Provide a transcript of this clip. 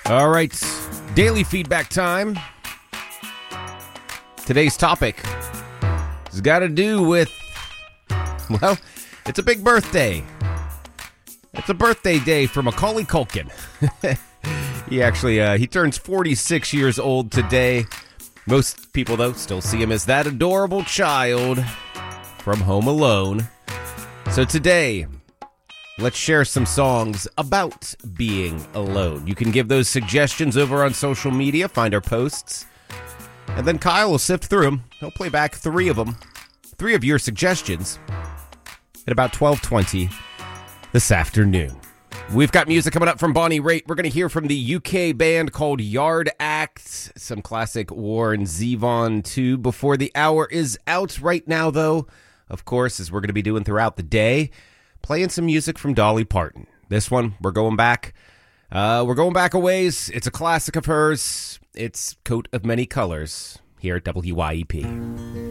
All right, daily feedback time. Today's topic has got to do with, well, it's a big birthday. It's a birthday day for Macaulay Culkin. He turns 46 years old today. Most people, though, still see him as that adorable child from Home Alone. So today, let's share some songs about being alone. You can give those suggestions over on social media, find our posts, and then Kyle will sift through them. He'll play back three of your suggestions, at about 12:20 this afternoon. We've got music coming up from Bonnie Raitt. We're going to hear from the UK band called Yard Act, some classic Warren Zevon too, before the hour is out. Right now, though, of course, as we're going to be doing throughout the day, playing some music from Dolly Parton. This one, we're going back a ways. It's a classic of hers. It's Coat of Many Colors here at WYEP.